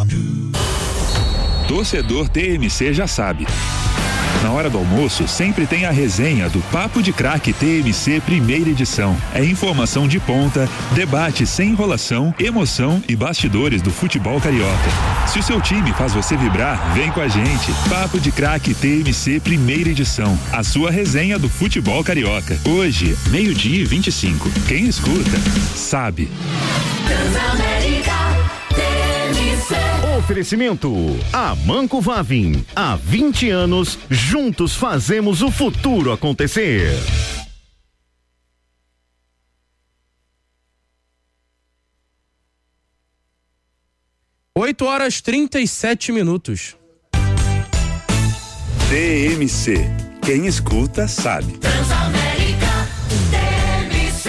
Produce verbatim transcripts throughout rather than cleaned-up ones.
Torcedor T M C já sabe. Na hora do almoço, sempre tem a resenha do Papo de Craque T M C primeira edição. É informação de ponta, debate sem enrolação, emoção e bastidores do futebol carioca. Se o seu time faz você vibrar, vem com a gente. Papo de Craque T M C primeira edição. A sua resenha do futebol carioca. Hoje, meio-dia e vinte e cinco. Quem escuta, sabe. Oferecimento Amanco Vavin. Há vinte anos, juntos fazemos o futuro acontecer. oito horas trinta e sete minutos. T M C. Quem escuta, sabe. Transamérica T M C.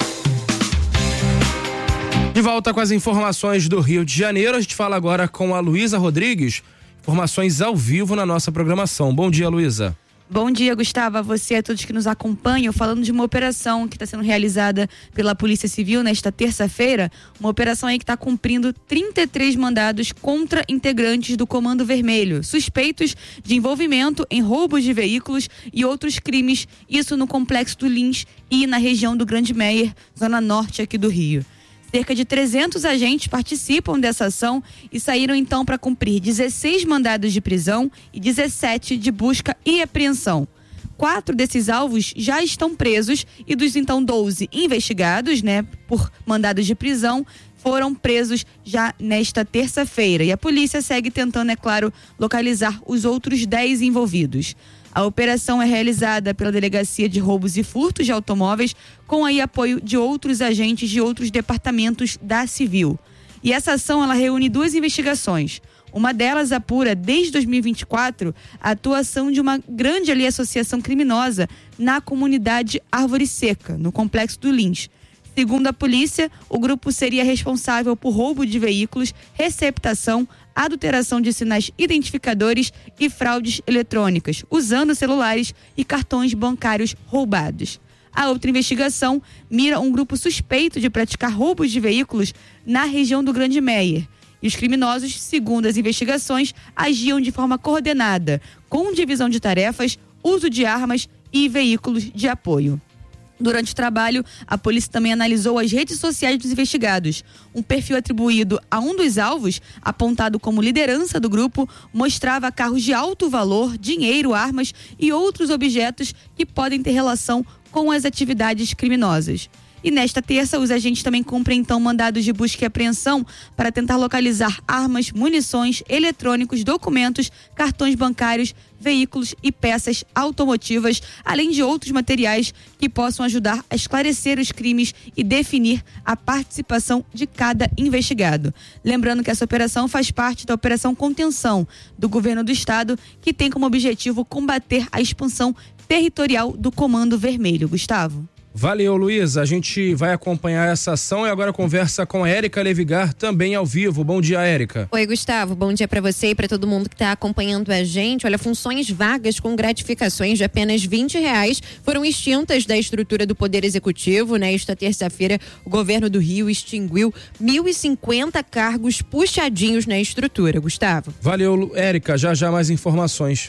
De volta com as informações do Rio de Janeiro, a gente fala agora com a Luísa Rodrigues, informações ao vivo na nossa programação. Bom dia, Luísa. Bom dia, Gustavo, a você e a todos que nos acompanham, falando de uma operação que está sendo realizada pela Polícia Civil nesta terça-feira, uma operação aí que está cumprindo trinta e três mandados contra integrantes do Comando Vermelho, suspeitos de envolvimento em roubos de veículos e outros crimes, isso no Complexo do Lins e na região do Grande Meier, zona norte aqui do Rio. Cerca de trezentos agentes participam dessa ação e saíram então para cumprir dezesseis mandados de prisão e dezessete de busca e apreensão. Quatro desses alvos já estão presos e dos então doze investigados, né, por mandados de prisão, foram presos já nesta terça-feira. E a polícia segue tentando, é claro, localizar os outros dez envolvidos. A operação é realizada pela Delegacia de Roubos e Furtos de Automóveis com aí apoio de outros agentes de outros departamentos da Civil. E essa ação, ela reúne duas investigações. Uma delas apura, desde dois mil e vinte e quatro, a atuação de uma grande ali associação criminosa na comunidade Árvore Seca, no Complexo do Lins. Segundo a polícia, o grupo seria responsável por roubo de veículos, receptação, adulteração de sinais identificadores e fraudes eletrônicas, usando celulares e cartões bancários roubados. A outra investigação mira um grupo suspeito de praticar roubos de veículos na região do Grande Meier. E os criminosos, segundo as investigações, agiam de forma coordenada, com divisão de tarefas, uso de armas e veículos de apoio. Durante o trabalho, a polícia também analisou as redes sociais dos investigados. Um perfil atribuído a um dos alvos, apontado como liderança do grupo, mostrava carros de alto valor, dinheiro, armas e outros objetos que podem ter relação com as atividades criminosas. E nesta terça, os agentes também cumprem então mandados de busca e apreensão para tentar localizar armas, munições, eletrônicos, documentos, cartões bancários, veículos e peças automotivas, além de outros materiais que possam ajudar a esclarecer os crimes e definir a participação de cada investigado. Lembrando que essa operação faz parte da Operação Contenção do Governo do Estado, que tem como objetivo combater a expansão territorial do Comando Vermelho. Gustavo. Valeu, Luísa. A gente vai acompanhar essa ação e agora conversa com a Érica Levigar, também ao vivo. Bom dia, Érica. Oi, Gustavo. Bom dia para você e para todo mundo que está acompanhando a gente. Olha, funções vagas com gratificações de apenas vinte reais foram extintas da estrutura do Poder Executivo. Nesta terça-feira, o governo do Rio extinguiu mil e cinquenta cargos puxadinhos na estrutura. Gustavo. Valeu, Érica. Já já mais informações.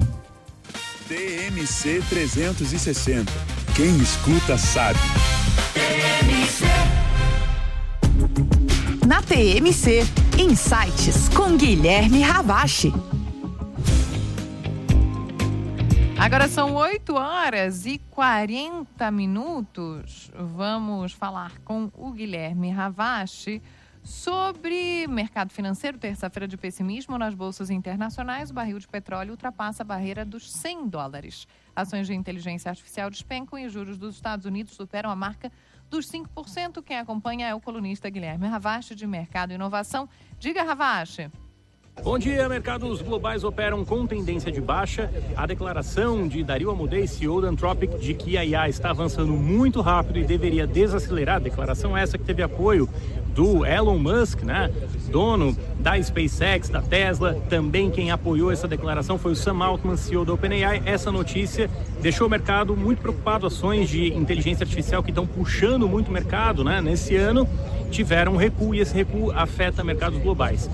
T M C trezentos e sessenta. Quem escuta sabe. T M C. Na T M C, Insights com Guilherme Ravache. Agora são oito horas e quarenta minutos. Vamos falar com o Guilherme Ravache sobre mercado financeiro. Terça-feira de pessimismo nas bolsas internacionais. O barril de petróleo ultrapassa a barreira dos cem dólares. Ações de inteligência artificial despencam e os juros dos Estados Unidos superam a marca dos cinco por cento. Quem acompanha é o colunista Guilherme Ravache, de Mercado e Inovação. Diga, Ravache. Bom dia, mercados globais operam com tendência de baixa. A declaração de Dario Amodei, C E O da Anthropic, de que a I A está avançando muito rápido e deveria desacelerar. Declaração essa que teve apoio do Elon Musk, né, dono da SpaceX, da Tesla. Também quem apoiou essa declaração foi o Sam Altman, C E O da OpenAI. Essa notícia deixou o mercado muito preocupado. Ações de inteligência artificial que estão puxando muito o mercado, né, nesse ano, tiveram um recuo e esse recuo afeta mercados globais.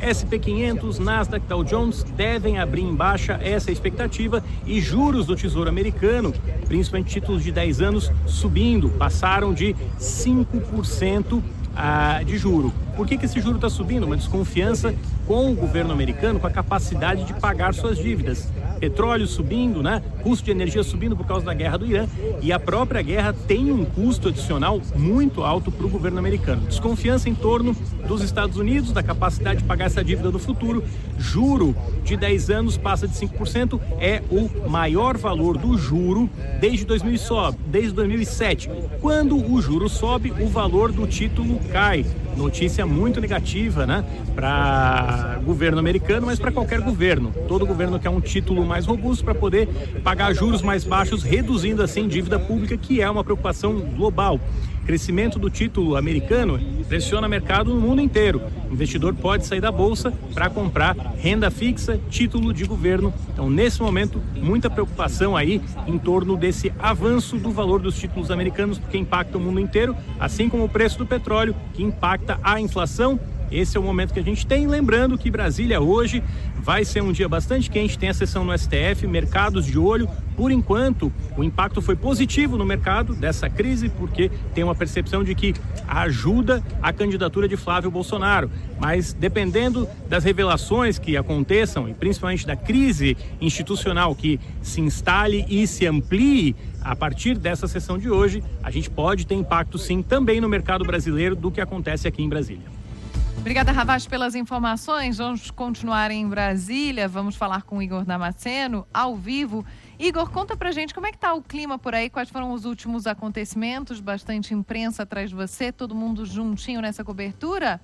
S e P quinhentos, Nasdaq, Dow Jones devem abrir em baixa, essa é a expectativa, e juros do Tesouro Americano, principalmente títulos de dez anos, subindo, passaram de cinco por cento ah, de juro. Por que que esse juro está subindo? Uma desconfiança com o governo americano, com a capacidade de pagar suas dívidas. Petróleo subindo, né? Custo de energia subindo por causa da guerra do Irã, e a própria guerra tem um custo adicional muito alto para o governo americano. Desconfiança em torno dos Estados Unidos, da capacidade de pagar essa dívida no futuro. Juro de dez anos passa de cinco por cento, é o maior valor do juro desde dois mil e sete. Quando o juro sobe, o valor do título cai. Notícia muito negativa, né, para governo americano, mas para qualquer governo. Todo governo quer um título mais robusto para poder pagar juros mais baixos, reduzindo assim dívida pública, que é uma preocupação global. Crescimento do título americano pressiona mercado no mundo inteiro. O investidor pode sair da bolsa para comprar renda fixa, título de governo. Então, nesse momento, muita preocupação aí em torno desse avanço do valor dos títulos americanos, porque impacta o mundo inteiro, assim como o preço do petróleo, que impacta a inflação. Esse é o momento que a gente tem, lembrando que Brasília hoje vai ser um dia bastante quente, tem a sessão no S T F, mercados de olho. Por enquanto, o impacto foi positivo no mercado dessa crise, porque tem uma percepção de que ajuda a candidatura de Flávio Bolsonaro. Mas dependendo das revelações que aconteçam, e principalmente da crise institucional que se instale e se amplie a partir dessa sessão de hoje, a gente pode ter impacto sim também no mercado brasileiro do que acontece aqui em Brasília. Obrigada, Ravache, pelas informações. Vamos continuar em Brasília. Vamos falar com o Igor Damasceno, ao vivo. Igor, conta pra gente como é que tá o clima por aí, quais foram os últimos acontecimentos, bastante imprensa atrás de você, todo mundo juntinho nessa cobertura?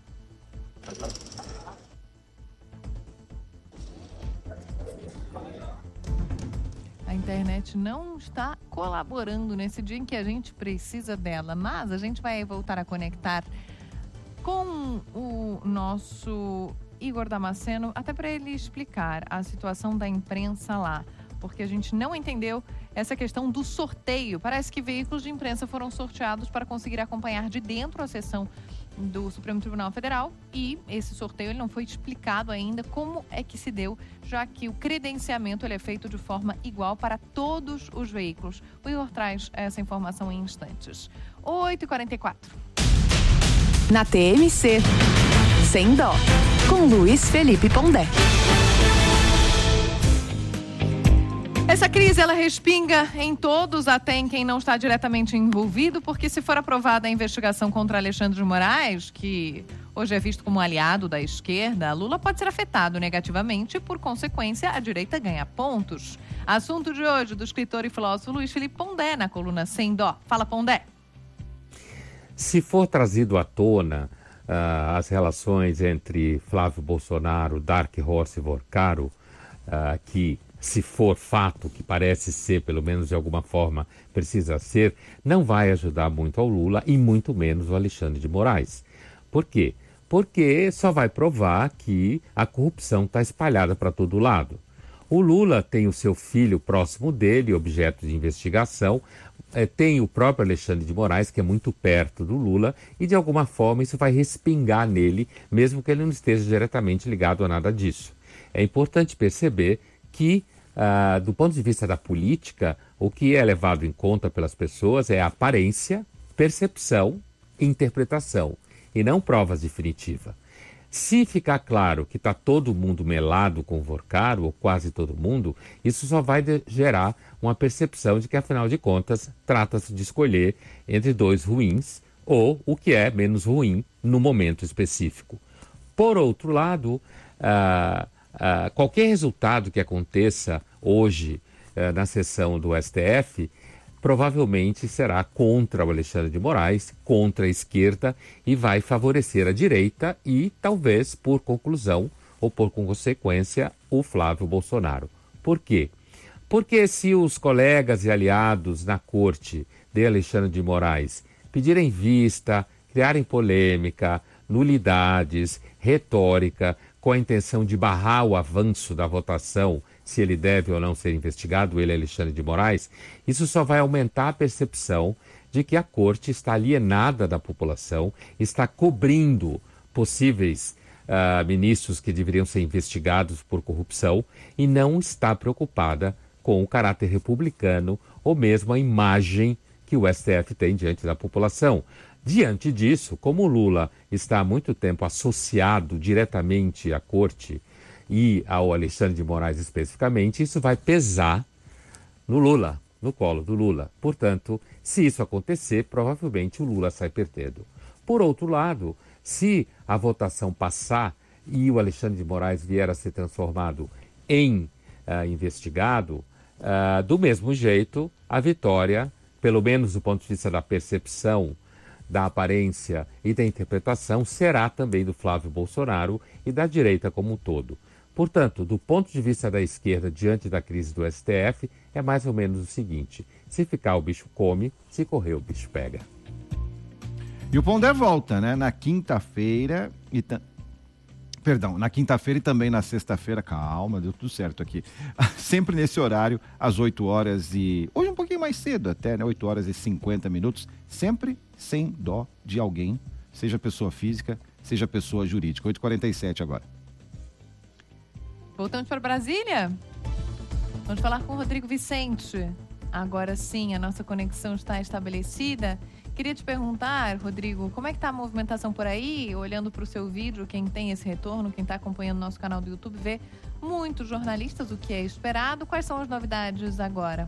A internet não está colaborando nesse dia em que a gente precisa dela, mas a gente vai voltar a conectar com o nosso Igor Damasceno, até para ele explicar a situação da imprensa lá, porque a gente não entendeu essa questão do sorteio. Parece que veículos de imprensa foram sorteados para conseguir acompanhar de dentro a sessão do Supremo Tribunal Federal, e esse sorteio ele não foi explicado ainda como é que se deu, já que o credenciamento ele é feito de forma igual para todos os veículos. O Igor traz essa informação em instantes. oito e quarenta e quatro. Na T M C, Sem Dó, com Luiz Felipe Pondé. Essa crise, ela respinga em todos, até em quem não está diretamente envolvido, porque se for aprovada a investigação contra Alexandre de Moraes, que hoje é visto como aliado da esquerda, Lula pode ser afetado negativamente e, por consequência, a direita ganha pontos. Assunto de hoje do escritor e filósofo Luiz Felipe Pondé, na coluna Sem Dó. Fala, Pondé. Se for trazido à tona uh, as relações entre Flávio Bolsonaro, Dark Horse e Vorcaro, uh, que se for fato, que parece ser, pelo menos de alguma forma precisa ser, não vai ajudar muito ao Lula e muito menos o Alexandre de Moraes. Por quê? Porque só vai provar que a corrupção está espalhada para todo lado. O Lula tem o seu filho próximo dele, objeto de investigação, É, tem o próprio Alexandre de Moraes, que é muito perto do Lula, e de alguma forma isso vai respingar nele, mesmo que ele não esteja diretamente ligado a nada disso. É importante perceber que, ah, do ponto de vista da política, o que é levado em conta pelas pessoas é a aparência, percepção e interpretação, e não provas definitivas. Se ficar claro que está todo mundo melado com o Vorcaro, ou quase todo mundo, isso só vai de- gerar uma percepção de que, afinal de contas, trata-se de escolher entre dois ruins, ou o que é menos ruim no momento específico. Por outro lado, ah, ah, qualquer resultado que aconteça hoje ah, na sessão do S T F, provavelmente será contra o Alexandre de Moraes, contra a esquerda, e vai favorecer a direita e, talvez, por conclusão ou por consequência, o Flávio Bolsonaro. Por quê? Porque se os colegas e aliados na corte de Alexandre de Moraes pedirem vista, criarem polêmica, nulidades, retórica, com a intenção de barrar o avanço da votação, se ele deve ou não ser investigado, ele, Alexandre de Moraes, isso só vai aumentar a percepção de que a corte está alienada da população, está cobrindo possíveis uh, ministros que deveriam ser investigados por corrupção e não está preocupada com o caráter republicano ou mesmo a imagem que o S T F tem diante da população. Diante disso, como o Lula está há muito tempo associado diretamente à corte e ao Alexandre de Moraes especificamente, isso vai pesar no Lula, no colo do Lula. Portanto, se isso acontecer, provavelmente o Lula sai perdendo. Por outro lado, se a votação passar e o Alexandre de Moraes vier a ser transformado em uh, investigado, uh, do mesmo jeito, a vitória, pelo menos do ponto de vista da percepção, da aparência e da interpretação, será também do Flávio Bolsonaro e da direita como um todo. Portanto, do ponto de vista da esquerda, diante da crise do S T F, é mais ou menos o seguinte: se ficar o bicho come, se correr o bicho pega. E o Pondé volta, né? Na quinta-feira e... Ta... Perdão, na quinta-feira e também na sexta-feira, calma, deu tudo certo aqui. Sempre nesse horário, às oito horas e... Hoje um pouquinho mais cedo até, né? oito horas e cinquenta minutos, sempre sem dó de alguém, seja pessoa física, seja pessoa jurídica. oito e quarenta e sete agora. Voltamos para Brasília? Vamos falar com o Rodrigo Vicente. Agora sim, a nossa conexão está estabelecida. Queria te perguntar, Rodrigo, como é que está a movimentação por aí? Olhando para o seu vídeo, quem tem esse retorno, quem está acompanhando o nosso canal do YouTube, vê muitos jornalistas, o que é esperado. Quais são as novidades agora?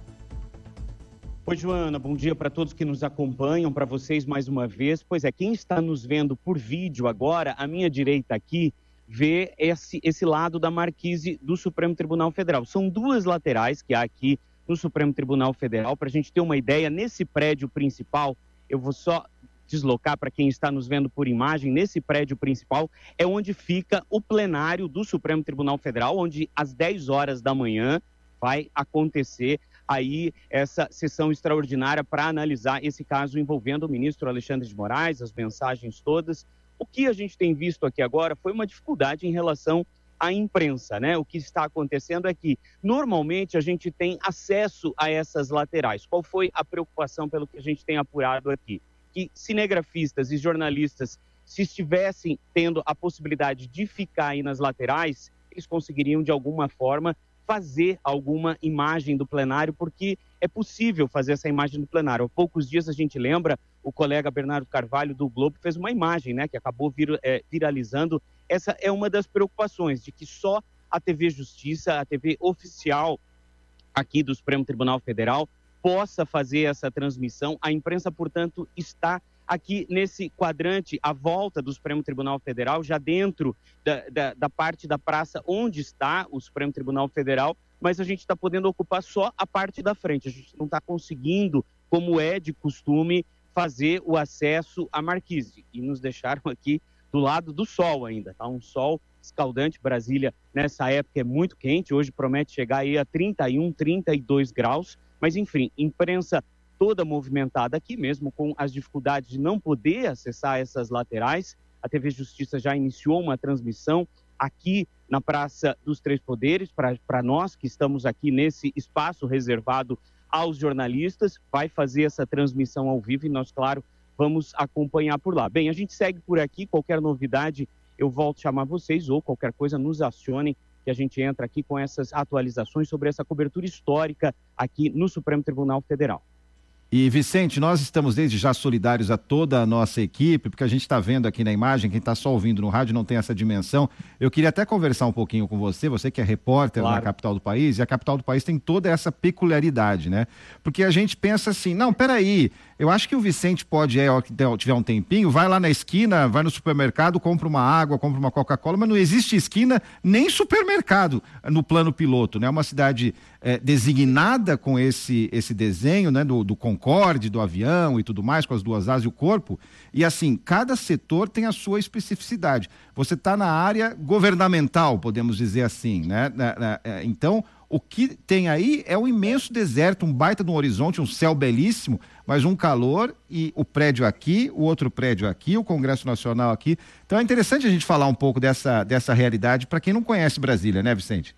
Oi, Joana, bom dia para todos que nos acompanham, para vocês mais uma vez. Pois é, quem está nos vendo por vídeo agora, à minha direita aqui, vê esse, esse lado da marquise do Supremo Tribunal Federal. São duas laterais que há aqui no Supremo Tribunal Federal. Para a gente ter uma ideia, nesse prédio principal, eu vou só deslocar para quem está nos vendo por imagem, nesse prédio principal é onde fica o plenário do Supremo Tribunal Federal, onde às dez horas da manhã vai acontecer aí essa sessão extraordinária para analisar esse caso envolvendo o ministro Alexandre de Moraes, as mensagens todas. O que a gente tem visto aqui agora foi uma dificuldade em relação à imprensa, né? O que está acontecendo é que, normalmente, a gente tem acesso a essas laterais. Qual foi a preocupação pelo que a gente tem apurado aqui? Que cinegrafistas e jornalistas, se estivessem tendo a possibilidade de ficar aí nas laterais, eles conseguiriam, de alguma forma, fazer alguma imagem do plenário, porque é possível fazer essa imagem do plenário. Há poucos dias a gente lembra, o colega Bernardo Carvalho do Globo fez uma imagem, né, que acabou vir, é, viralizando. Essa é uma das preocupações, de que só a T V Justiça, a T V oficial aqui do Supremo Tribunal Federal, possa fazer essa transmissão. A imprensa, portanto, está aqui nesse quadrante, à volta do Supremo Tribunal Federal, já dentro da, da, da parte da praça onde está o Supremo Tribunal Federal, mas a gente está podendo ocupar só a parte da frente. A gente não está conseguindo, como é de costume, fazer o acesso à marquise. E nos deixaram aqui do lado do sol ainda, tá? Um sol escaldante. Brasília, nessa época, é muito quente. Hoje promete chegar aí a trinta e um, trinta e dois graus. Mas, enfim, imprensa toda movimentada aqui, mesmo com as dificuldades de não poder acessar essas laterais. A T V Justiça já iniciou uma transmissão aqui na Praça dos Três Poderes, para nós que estamos aqui nesse espaço reservado aos jornalistas, vai fazer essa transmissão ao vivo e nós, claro, vamos acompanhar por lá. Bem, a gente segue por aqui, qualquer novidade eu volto a chamar vocês ou qualquer coisa nos acionem, que a gente entra aqui com essas atualizações sobre essa cobertura histórica aqui no Supremo Tribunal Federal. E, Vicente, nós estamos desde já solidários a toda a nossa equipe, porque a gente está vendo aqui na imagem, quem está só ouvindo no rádio não tem essa dimensão. Eu queria até conversar um pouquinho com você, você que é repórter claro. na capital do país, e a capital do país tem toda essa peculiaridade, né? Porque a gente pensa assim, não, peraí, eu acho que o Vicente pode, é, que tiver um tempinho, vai lá na esquina, vai no supermercado, compra uma água, compra uma Coca-Cola, mas não existe esquina nem supermercado no plano piloto, né? É uma cidade é, designada com esse, esse desenho, né, do, do Concorde, do avião e tudo mais, com as duas asas e o corpo, e assim, cada setor tem a sua especificidade. Você está na área governamental, podemos dizer assim, né? Na, na, então, o que tem aí é um imenso deserto, um baita de um horizonte, um céu belíssimo, mas um calor, e o prédio aqui, o outro prédio aqui, o Congresso Nacional aqui. Então é interessante a gente falar um pouco dessa, dessa realidade para quem não conhece Brasília, né, Vicente?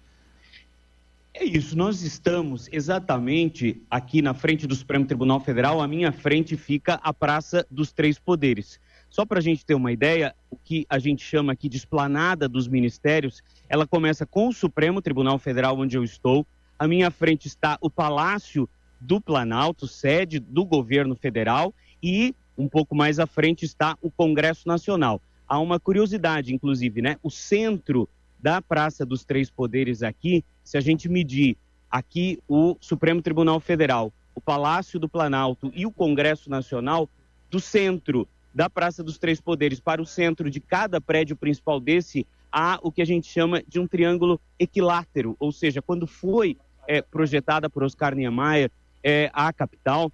É isso, nós estamos exatamente aqui na frente do Supremo Tribunal Federal, à minha frente fica a Praça dos Três Poderes. Só para a gente ter uma ideia, o que a gente chama aqui de esplanada dos ministérios, ela começa com o Supremo Tribunal Federal, onde eu estou. À minha frente está o Palácio do Planalto, sede do governo federal, e um pouco mais à frente está o Congresso Nacional. Há uma curiosidade, inclusive, né? O centro da Praça dos Três Poderes aqui, se a gente medir aqui o Supremo Tribunal Federal, o Palácio do Planalto e o Congresso Nacional, do centro da Praça dos Três Poderes para o centro de cada prédio principal desse, há o que a gente chama de um triângulo equilátero, ou seja, quando foi é, projetada por Oscar Niemeyer é, a capital,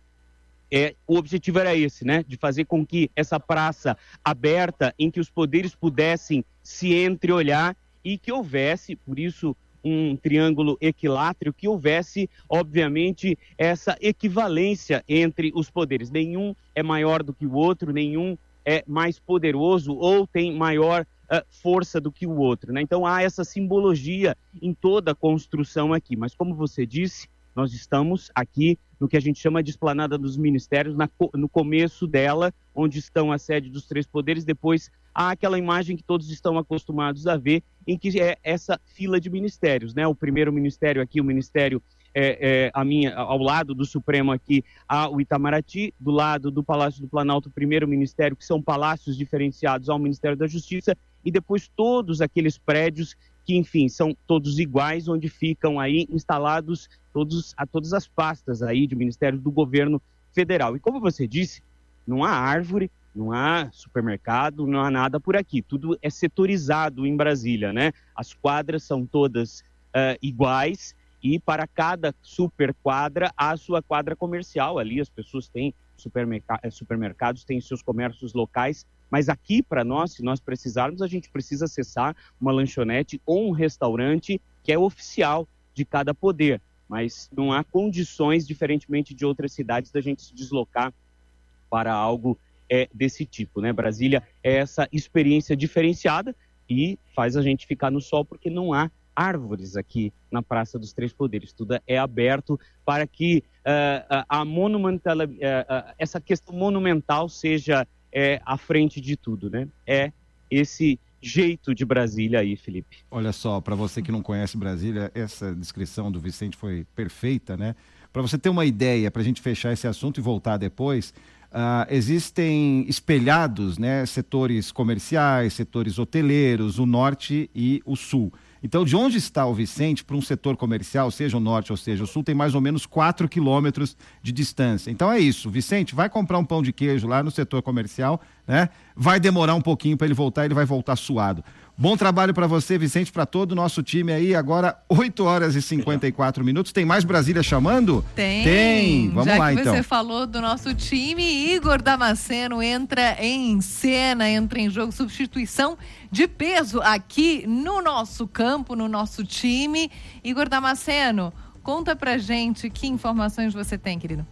é, o objetivo era esse, né, de fazer com que essa praça aberta, em que os poderes pudessem se entreolhar e que houvesse, por isso, um triângulo equilátero, que houvesse, obviamente, essa equivalência entre os poderes. Nenhum é maior do que o outro, nenhum é mais poderoso ou tem maior uh, força do que o outro, né? Então há essa simbologia em toda a construção aqui. Mas como você disse, nós estamos aqui no que a gente chama de esplanada dos ministérios, na, no começo dela, onde estão a sede dos três poderes. Depois há aquela imagem que todos estão acostumados a ver, em que é essa fila de ministérios, né? O primeiro ministério aqui, o ministério é, é, a minha, ao lado do Supremo aqui, há o Itamaraty, do lado do Palácio do Planalto, o primeiro ministério, que são palácios diferenciados ao Ministério da Justiça, e depois todos aqueles prédios que, enfim, são todos iguais, onde ficam aí instalados todos, a todas as pastas aí de ministérios do governo federal. E como você disse, não há árvore, não há supermercado, não há nada por aqui. Tudo é setorizado em Brasília, né? As quadras são todas uh, iguais e para cada super quadra há a sua quadra comercial. Ali as pessoas têm supermerc- supermercados, têm seus comércios locais. Mas aqui, para nós, se nós precisarmos, a gente precisa acessar uma lanchonete ou um restaurante que é oficial de cada poder. Mas não há condições, diferentemente de outras cidades, da gente se deslocar para algo é, desse tipo, né? Brasília é essa experiência diferenciada e faz a gente ficar no sol porque não há árvores aqui na Praça dos Três Poderes. Tudo é aberto para que uh, a monumental, uh, uh, essa questão monumental seja é, à frente de tudo, né? É esse jeito de Brasília aí, Felipe. Olha só, para você que não conhece Brasília, essa descrição do Vicente foi perfeita, né? Para você ter uma ideia, para a gente fechar esse assunto e voltar depois, uh, existem espelhados, né, setores comerciais, setores hoteleiros, o norte e o sul. Então, de onde está o Vicente para um setor comercial, seja o norte ou seja o sul, tem mais ou menos quatro quilômetros de distância. Então é isso, Vicente, vai comprar um pão de queijo lá no setor comercial, né? Vai demorar um pouquinho para ele voltar, ele vai voltar suado. Bom trabalho para você, Vicente, para todo o nosso time aí. Agora, oito horas e cinquenta e quatro minutos. Tem mais Brasília chamando? Tem. Tem. Vamos Já lá, que então. Você falou do nosso time, Igor Damasceno entra em cena, entra em jogo, substituição de peso aqui no nosso campo, no nosso time. Igor Damasceno, conta pra gente que informações você tem, querido.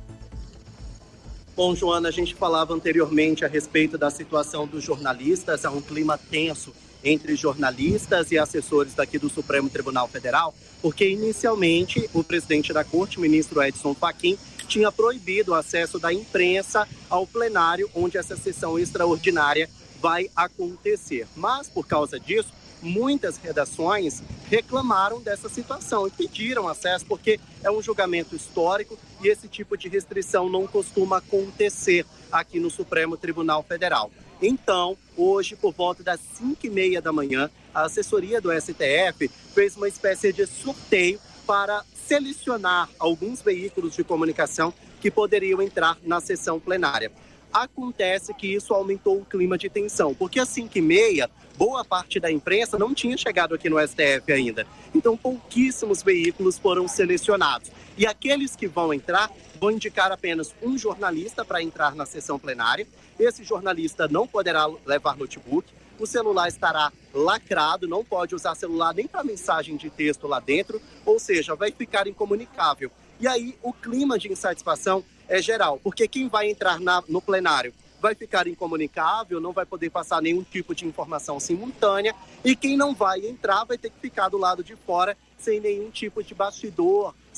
Bom, Joana, a gente falava anteriormente a respeito da situação dos jornalistas. Há um clima tenso entre jornalistas e assessores daqui do Supremo Tribunal Federal, porque inicialmente o presidente da Corte, o ministro Edson Fachin, tinha proibido o acesso da imprensa ao plenário onde essa sessão extraordinária vai acontecer. Mas, por causa disso, muitas redações reclamaram dessa situação e pediram acesso porque é um julgamento histórico e esse tipo de restrição não costuma acontecer aqui no Supremo Tribunal Federal. Então, hoje, por volta das cinco e meia da manhã, a assessoria do S T F fez uma espécie de sorteio para selecionar alguns veículos de comunicação que poderiam entrar na sessão plenária. Acontece que isso aumentou o clima de tensão, porque às cinco e meia, boa parte da imprensa não tinha chegado aqui no S T F ainda. Então, pouquíssimos veículos foram selecionados. E aqueles que vão entrar, vão indicar apenas um jornalista para entrar na sessão plenária. Esse jornalista não poderá levar notebook. O celular estará lacrado, não pode usar celular nem para mensagem de texto lá dentro, ou seja, vai ficar incomunicável. E aí, o clima de insatisfação é geral, porque quem vai entrar na, no plenário vai ficar incomunicável, não vai poder passar nenhum tipo de informação simultânea, e quem não vai entrar vai ter que ficar do lado de fora sem nenhum tipo de bastidor,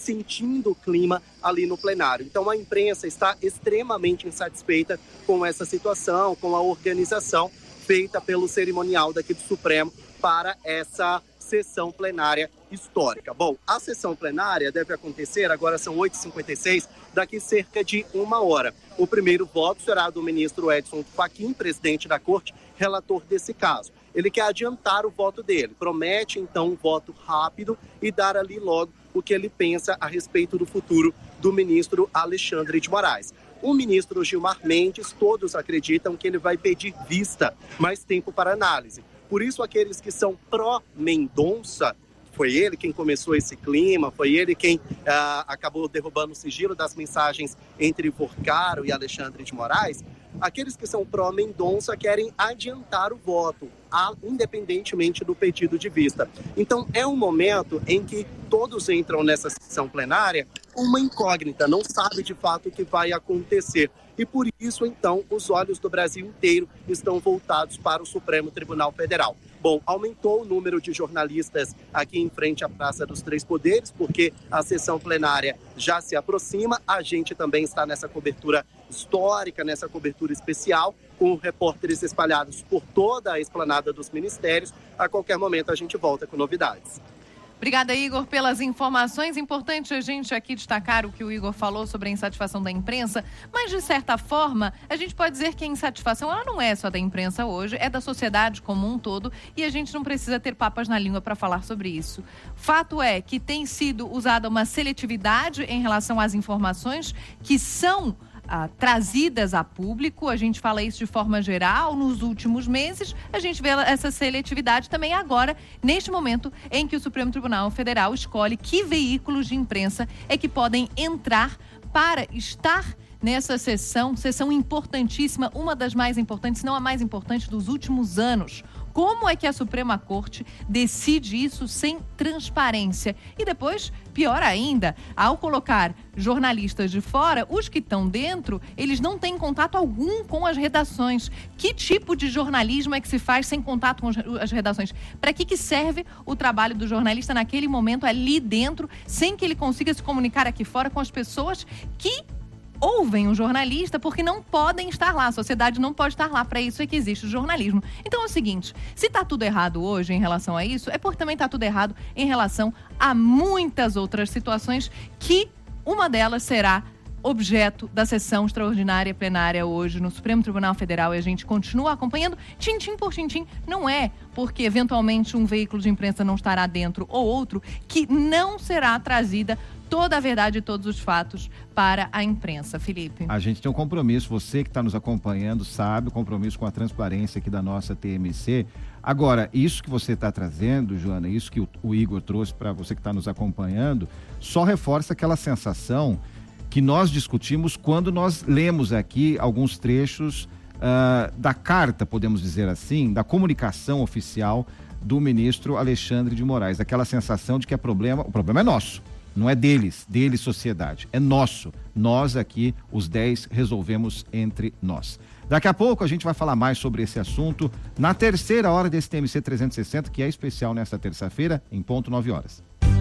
sentindo o clima ali no plenário. Então a imprensa está extremamente insatisfeita com essa situação, com a organização feita pelo cerimonial daqui do Supremo para essa sessão plenária histórica. Bom, a sessão plenária deve acontecer, agora são oito e cinquenta e seis, daqui cerca de uma hora. O primeiro voto será do ministro Edson Fachin, presidente da Corte, relator desse caso. Ele quer adiantar o voto dele, promete então um voto rápido e dar ali logo o que ele pensa a respeito do futuro do ministro Alexandre de Moraes. O ministro Gilmar Mendes, todos acreditam que ele vai pedir vista, mais tempo para análise. Por isso, aqueles que são pró-Mendonça, foi ele quem começou esse clima, foi ele quem ah, acabou derrubando o sigilo das mensagens entre Vorcaro e Alexandre de Moraes, aqueles que são pró-Mendonça querem adiantar o voto, independentemente do pedido de vista. Então, é um momento em que todos entram nessa sessão plenária uma incógnita, não sabe de fato o que vai acontecer. E por isso, então, os olhos do Brasil inteiro estão voltados para o Supremo Tribunal Federal. Bom, aumentou o número de jornalistas aqui em frente à Praça dos Três Poderes, porque a sessão plenária já se aproxima. A gente também está nessa cobertura histórica, nessa cobertura especial, com repórteres espalhados por toda a esplanada dos ministérios. A qualquer momento a gente volta com novidades. Obrigada, Igor, pelas informações. Importante a gente aqui destacar o que o Igor falou sobre a insatisfação da imprensa, mas, de certa forma, a gente pode dizer que a insatisfação ela não é só da imprensa hoje, é da sociedade como um todo, e a gente não precisa ter papas na língua para falar sobre isso. Fato é que tem sido usada uma seletividade em relação às informações que são Ah, trazidas a público, a gente fala isso de forma geral, nos últimos meses, a gente vê essa seletividade também agora, neste momento em que o Supremo Tribunal Federal escolhe que veículos de imprensa é que podem entrar para estar nessa sessão, sessão importantíssima, uma das mais importantes, se não a mais importante dos últimos anos. Como é que a Suprema Corte decide isso sem transparência? E depois, pior ainda, ao colocar jornalistas de fora, os que estão dentro, eles não têm contato algum com as redações. Que tipo de jornalismo é que se faz sem contato com as redações? Para que, que serve o trabalho do jornalista naquele momento, ali dentro, sem que ele consiga se comunicar aqui fora com as pessoas que ouvem o jornalista, porque não podem estar lá, a sociedade não pode estar lá, para isso é que existe o jornalismo. Então é o seguinte, se está tudo errado hoje em relação a isso, é porque também está tudo errado em relação a muitas outras situações, que uma delas será objeto da sessão extraordinária plenária hoje no Supremo Tribunal Federal, e a gente continua acompanhando tintim por tintim. Não é porque eventualmente um veículo de imprensa não estará dentro ou outro que não será trazida toda a verdade e todos os fatos para a imprensa. Felipe. A gente tem um compromisso, você que está nos acompanhando sabe, o compromisso com a transparência aqui da nossa T M C. Agora, isso que você está trazendo, Joana, isso que o, o Igor trouxe para você que está nos acompanhando, só reforça aquela sensação que nós discutimos quando nós lemos aqui alguns trechos uh, da carta, podemos dizer assim, da comunicação oficial do ministro Alexandre de Moraes. Aquela sensação de que é problema, o problema é nosso. Não é deles, deles sociedade, é nosso. Nós aqui, os dez, resolvemos entre nós. Daqui a pouco a gente vai falar mais sobre esse assunto na terceira hora desse T M C trezentos e sessenta, que é especial nesta terça-feira, em ponto nove horas.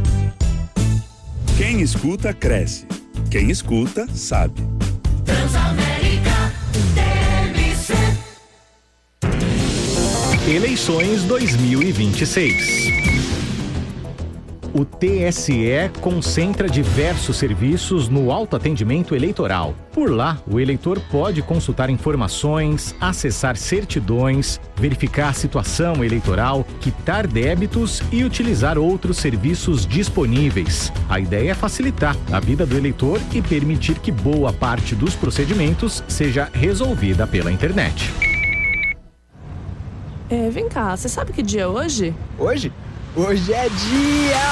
Quem escuta, cresce. Quem escuta, sabe. Transamérica T M C. Eleições dois mil e vinte e seis. O T S E concentra diversos serviços no autoatendimento eleitoral. Por lá, o eleitor pode consultar informações, acessar certidões, verificar a situação eleitoral, quitar débitos e utilizar outros serviços disponíveis. A ideia é facilitar a vida do eleitor e permitir que boa parte dos procedimentos seja resolvida pela internet. É, vem cá, você sabe que dia é hoje? Hoje? Hoje é dia